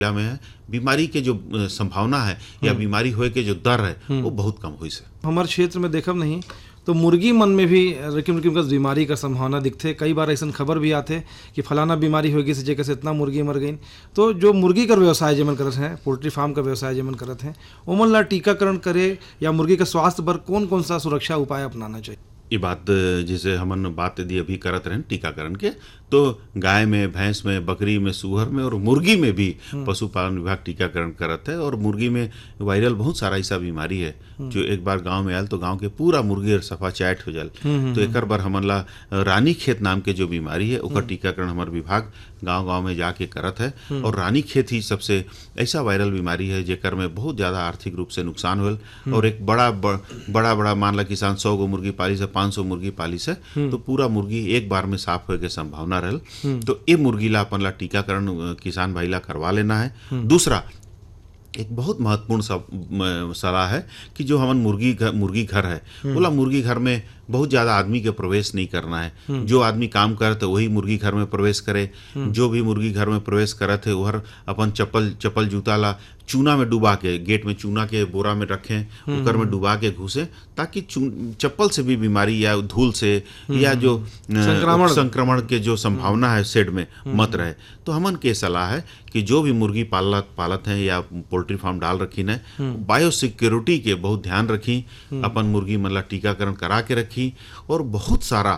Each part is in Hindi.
में है, बीमारी के जो संभावना है या बीमारी होए के जो दर है वो बहुत कम हुई से। हमारे क्षेत्र में देखब नहीं तो मुर्गी मन में भी रिकिम रिकिम का बीमारी का संभावना दिखते। कई बार ऐसा खबर भी आते कि फलाना बीमारी होगी से जगह से इतना मुर्गी मर गई। तो जो मुर्गी का व्यवसाय जमन करत हैं, पोल्ट्री फार्म का व्यवसाय जमन करत हैं, ओमन ला टीकाकरण करे या मुर्गी के स्वास्थ्य पर कौन कौन सा सुरक्षा उपाय अपनाना चाहिए? ये बात जैसे हमन बात यदि अभी करत रहें टीकाकरण के, तो गाय में, भैंस में, बकरी में, सूअर में और मुर्गी में भी पशुपालन विभाग टीकाकरण करत है। और मुर्गी में वायरल बहुत सारा ऐसा बीमारी है जो एक बार गांव में आयल तो गांव के पूरा मुर्गी सफा चैट हो जाल। तो एक बार हमन ला रानी खेत नाम के जो बीमारी है ओकर टीकाकरण हमार विभाग गांव-गांव में जाके करत है। और रानी खेत ही सबसे ऐसा वायरल बीमारी है जेकर में बहुत ज़्यादा आर्थिक रूप से नुकसान होल। और एक बड़ा मान ला किसान 100 गो मुर्गी पाली से 500 मुर्गी पाली से तो पूरा मुर्गी एक बार में साफ होए के संभावना रहल। तो ये मुर्गी ला अपन ला टीकाकरण किसान भाई ला करवा लेना है। दूसरा एक बहुत महत्वपूर्ण सलाह है कि जो हमन मुर्गी घर है बोला मुर्गी घर में बहुत ज़्यादा आदमी के प्रवेश नहीं करना है। जो आदमी काम करते वही मुर्गी घर में प्रवेश करे। जो भी मुर्गी घर में प्रवेश करत है वह अपन चप्पल जूता ला चूना में डुबा के, गेट में चूना के बोरा में रखें, कुकर में डुबा के घुसे, ताकि चप्पल से भी बीमारी या धूल से या जो संक्रमण के जो संभावना है शेड में मत रहे। तो हमन के सलाह है कि जो भी मुर्गी पालत हैं या पोल्ट्री फार्म डाल रखी है, बायोसिक्योरिटी के बहुत ध्यान रखी, अपन मुर्गी मन ला टीकाकरण करा के रखी। और बहुत सारा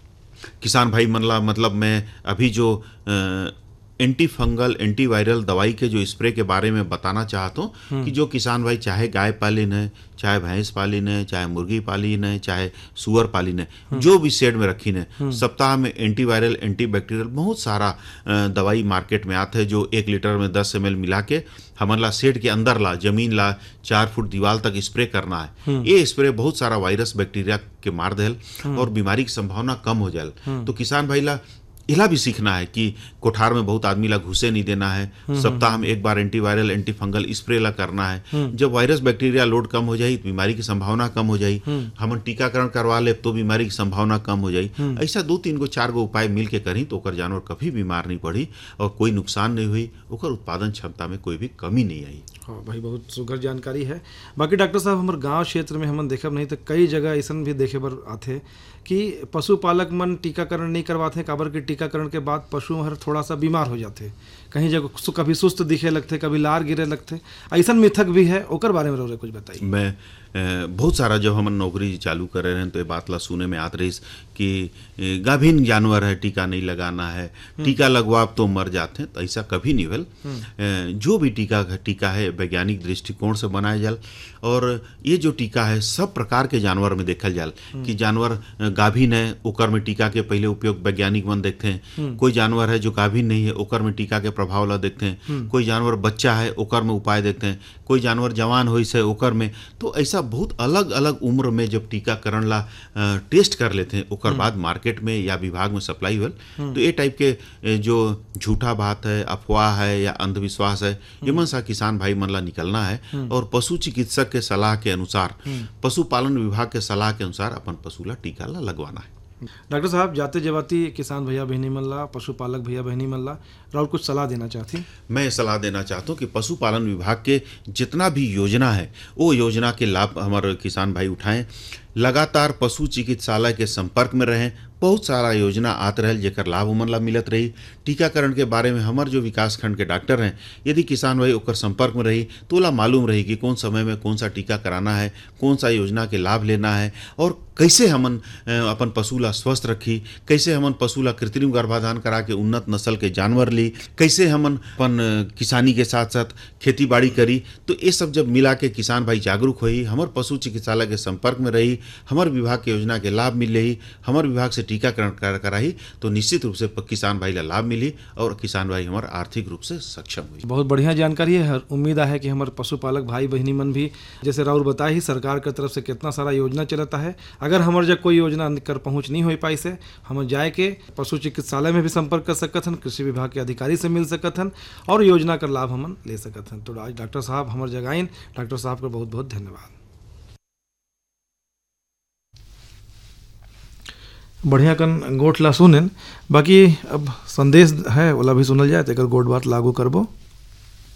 किसान भाई मन ला मतलब मैं अभी जो एंटी फंगल एंटीवायरल दवाई के जो स्प्रे के बारे में बताना चाहता हूँ कि जो किसान भाई चाहे गाय पालिन है, चाहे भैंस पालिन है, चाहे मुर्गी पालिन है, चाहे सुअर पालिन है, जो भी शेड में रखी है, सप्ताह में एंटीवायरल एंटीबैक्टीरियल बहुत सारा दवाई मार्केट में आता है जो 1 लीटर में 10 ml मिला के हमन ला शेड के अंदर ला जमीन ला 4 फुट दीवार तक स्प्रे करना है। ये स्प्रे बहुत सारा वायरस बैक्टीरिया के मार देल और बीमारी की संभावना कम हो जाए। तो किसान भाई ला इला भी सीखना है कि कोठार में बहुत आदमी ला घुसे नहीं देना है। सप्ताह में एक बार एंटीवायरल एंटीफंगल स्प्रे ला करना है। जब वायरस बैक्टीरिया लोड कम हो जाए बीमारी की संभावना कम हो जाए। हम टीकाकरण करवा ले तो बीमारी की संभावना कम हो जाए। ऐसा 2-3 गो 4 गो उपाय मिल के करी तो ओकर जानवर कभी बीमार नहीं पड़ी और कोई नुकसान नहीं हुई, ओकर उत्पादन क्षमता में कोई भी कमी नहीं आई। हाँ भाई, बहुत सुघर जानकारी है। बाकी डॉक्टर साहब हमारे गांव क्षेत्र में हमन देखब नहीं तो कई जगह ऐसा भी देखे बर आते कि पशुपालक मन टीकाकरण नहीं करवाते, काबर के टीकाकरण के बाद पशु हर थोड़ा सा बीमार हो जाते, कहीं जगह कभी सुस्त दिखे लगते, कभी लार गिरे लगते, ऐसा मिथक भी है। ओकर बारे में कुछ बताइए। मैं बहुत सारा जब हम नौकरी चालू करे रहे तो ये बात ला सुने में आत रही कि गाभिन जानवर है टीका नहीं लगाना है, टीका लगवा तो मर जाते हैं। तो ऐसा कभी नहीं भेल। जो भी टीका है वैज्ञानिक दृष्टिकोण से बनाया जाए और ये जो टीका है सब प्रकार के जानवर में देखल जाए कि जानवर गाभिन है ओकर में टीका के पहले उपयोग वैज्ञानिक मन देखते हैं। कोई जानवर है जो गाभिन नहीं है ओकर में टीका के प्रभाव ला देखते हैं। कोई जानवर बच्चा है ओकर में उपाय देखते हैं। कोई जानवर जवान हो से ओकर में। तो ऐसा बहुत अलग अलग उम्र में जब टीकाकरण ला टेस्ट कर लेते हैं ओकर बाद मार्केट में या विभाग में सप्लाई होल। तो ये टाइप के जो झूठा बात है, अफवाह है या अंधविश्वास है, ये मन सा किसान भाई मन ला निकलना है और पशु चिकित्सक के सलाह के अनुसार, पशुपालन विभाग के सलाह के अनुसार अपन पशु ला टीका ला लगवाना है। डॉक्टर साहब जाते जवाती किसान भैया बहनी मन ला, पशुपालक भैया बहनी मन ला और कुछ सलाह देना चाहती? मैं सलाह देना चाहता हूँ कि पशुपालन विभाग के जितना भी योजना है वो योजना के लाभ हमारे किसान भाई उठाएं। लगातार पशु चिकित्सालय के संपर्क में रहें। बहुत सारा योजना आत रहल जेकर लाभ उमन ला मिलत रही। टीकाकरण के बारे में हमारे जो विकास खंड के डॉक्टर हैं यदि किसान भाई ओकर संपर्क में रही तो ला मालूम रही कि कौन समय में कौन सा टीका कराना है, कौन सा योजना के लाभ लेना है और कैसे हमन अपन पशु ला स्वस्थ रखी, कैसे हमन पशु ला कृत्रिम गर्भाधान करा के उन्नत नस्ल के जानवर ली, कैसे हमन अपन किसानी के साथ साथ खेती बाड़ी करी। तो ये सब जब मिला के किसान भाई जागरूक हुई, हमारे पशु चिकित्सालय के संपर्क में रही, हमारे विभाग के योजना के लाभ मिल रही, हमारे विभाग से टीकाकरण कराई तो निश्चित रूप से किसान भाई ला लाभ मिली और किसान भाई हमारे आर्थिक रूप से सक्षम हुई। बहुत बढ़िया जानकारी है। उम्मीद है कि हमारे पशुपालक भाई बहनी मन भी जैसे राउर बताए ही सरकार की तरफ से कितना सारा योजना चलता है। अगर हमारे जब कोई योजना कर पहुँच नहीं हो पाई से हम जाए के पशु चिकित्सालय में भी संपर्क कर सकत हन, कृषि विभाग के अधिकारी से मिल सकत हन और योजना का लाभ हमन ले सकत हन। तो आज डॉक्टर साहब हमारे जगाइन, डॉक्टर साहब का बहुत बहुत धन्यवाद। बढ़िया कन गोठ ला सुनेन। बाकी अब संदेश है ओला भी सुनल जाए तो गोठ बात लागू करबो।